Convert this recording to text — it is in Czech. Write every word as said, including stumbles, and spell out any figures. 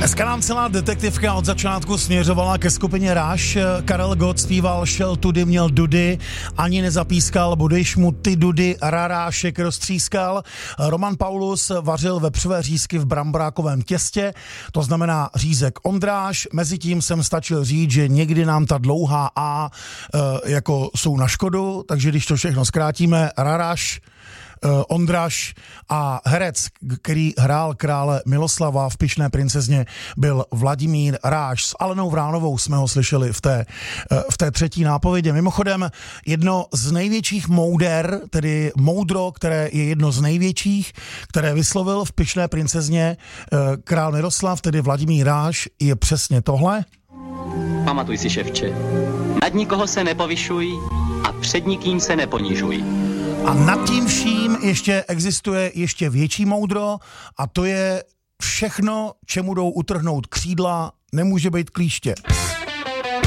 Dneska nám celá detektivka od začátku směřovala ke skupině Rush. Karel Gott zpíval Šel tudy, měl dudy, ani nezapískal, budeš mu ty dudy, rarášek roztřískal. Roman Paulus vařil vepřové řízky v bramborákovém těstě, to znamená řízek Ondráš. Mezitím jsem stačil říct, že někdy nám ta dlouhá A e, jako jsou na škodu, takže když to všechno zkrátíme, raráš, Ondráš a herec, který hrál krále Miloslava v Pyšné princezně, byl Vladimír Ráš. S Alenou Vránovou jsme ho slyšeli v té, v té třetí nápovědě. Mimochodem, jedno z největších mouder, tedy moudro, které je jedno z největších, které vyslovil v Pyšné princezně král Miroslav, tedy Vladimír Ráš, je přesně tohle. Pamatuj si, ševče, nad nikoho se nepovyšuj a před nikým se neponižuj. A nad tím vším ještě existuje ještě větší moudro a to je všechno, čemu jdou utrhnout křídla, nemůže být klíště.